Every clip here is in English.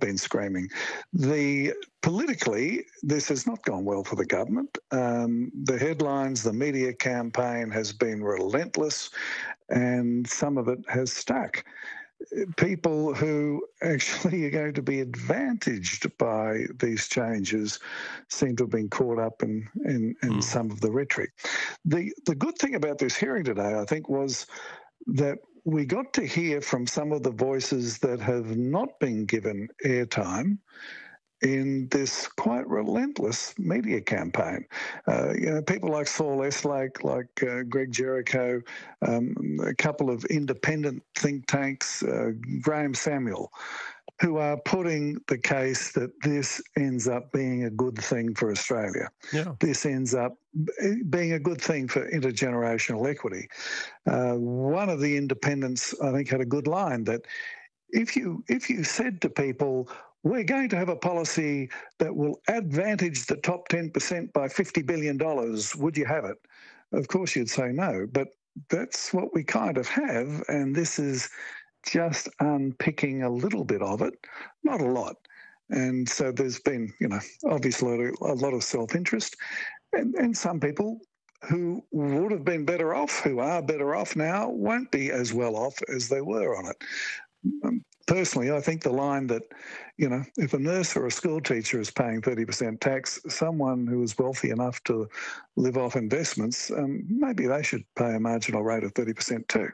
been screaming. Politically, this has not gone well for the government. The headlines, the media campaign has been relentless, and some of it has stuck. People who actually are going to be advantaged by these changes seem to have been caught up in some of the rhetoric. The good thing about this hearing today, I think, was that we got to hear from some of the voices that have not been given airtime in this quite relentless media campaign. People like Saul Eslake, like Greg Jericho, a couple of independent think tanks, Graham Samuel, who are putting the case that this ends up being a good thing for Australia. Yeah. This ends up being a good thing for intergenerational equity. One of the independents, I think, had a good line that if you said to people, we're going to have a policy that will advantage the top 10% by $50 billion, would you have it? Of course you'd say no, but that's what we kind of have, and this is just unpicking a little bit of it, not a lot. And so there's been, obviously a lot of self-interest, and some people who would have been better off, who are better off now, won't be as well off as they were on it. Personally, I think the line that, if a nurse or a school teacher is paying 30% tax, someone who is wealthy enough to live off investments, maybe they should pay a marginal rate of 30% too.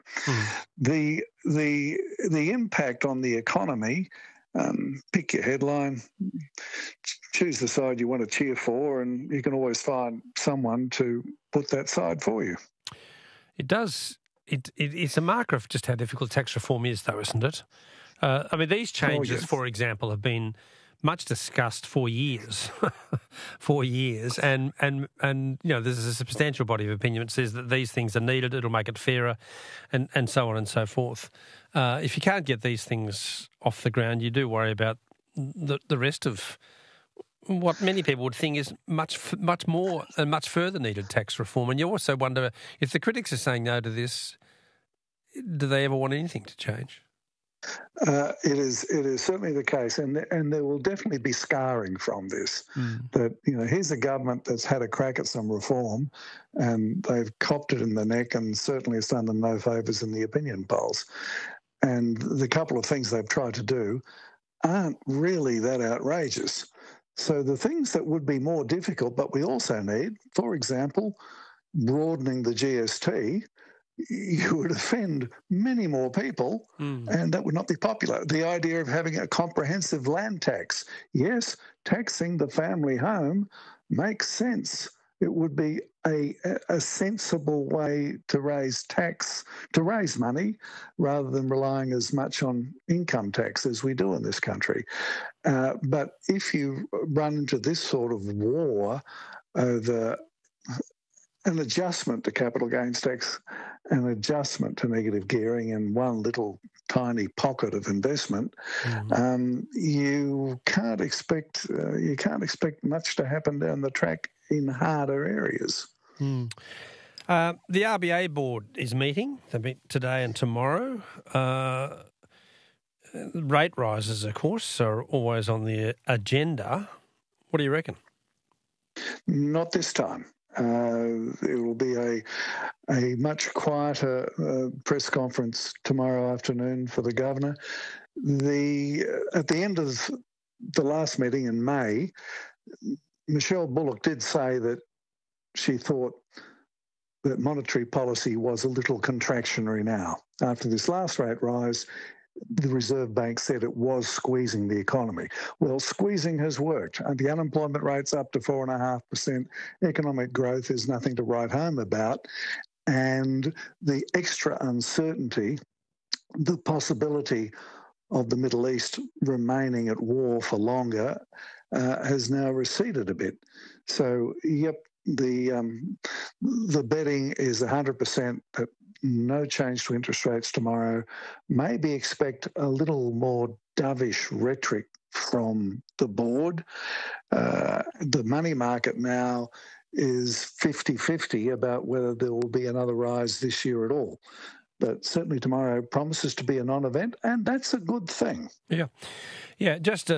The impact on the economy, pick your headline, choose the side you want to cheer for, and you can always find someone to put that side for you. It does. It's a marker of just how difficult tax reform is, though, isn't it? These changes, for example, have been much discussed for years, and there's a substantial body of opinion that says that these things are needed. It'll make it fairer, and so on and so forth. If you can't get these things off the ground, you do worry about the rest of what many people would think is much more and much further needed tax reform. And you also wonder if the critics are saying no to this, do they ever want anything to change? It is certainly the case, and there will definitely be scarring from this. That here's a government that's had a crack at some reform, and they've copped it in the neck, and certainly it's done them no favours in the opinion polls. And the couple of things they've tried to do aren't really that outrageous. So the things that would be more difficult, but we also need, for example, broadening the GST. You would offend many more people, and that would not be popular. The idea of having a comprehensive land tax. Yes, taxing the family home makes sense. It would be a sensible way to raise money, rather than relying as much on income tax as we do in this country. But if you run into this sort of war over an adjustment to capital gains tax, an adjustment to negative gearing in one little tiny pocket of investment, you can't expect much to happen down the track in harder areas. The RBA board is meeting. They meet today and tomorrow. Rate rises, of course, are always on the agenda. What do you reckon? Not this time. It will be a much quieter press conference tomorrow afternoon for the governor. At the end of the last meeting in May, Michelle Bullock did say that she thought that monetary policy was a little contractionary now. After this last rate rise, the Reserve Bank said it was squeezing the economy. Well, squeezing has worked. And the unemployment rate's up to 4.5%. Economic growth is nothing to write home about. And the extra uncertainty, the possibility of the Middle East remaining at war for longer, has now receded a bit. So, yep, the betting is 100% that no change to interest rates tomorrow. Maybe expect a little more dovish rhetoric from the board. The money market now is 50-50 about whether there will be another rise this year at all. But certainly tomorrow promises to be a non-event, and that's a good thing. Yeah. Just